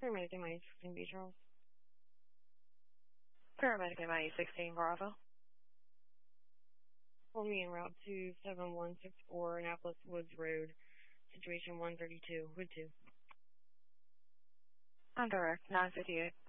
Paramedic MI 16 B Charles. Paramedic MI 16 Bravo. Hold me en route to 7164 Annapolis Woods Road, situation 132, Hood 2. I'm direct, 958.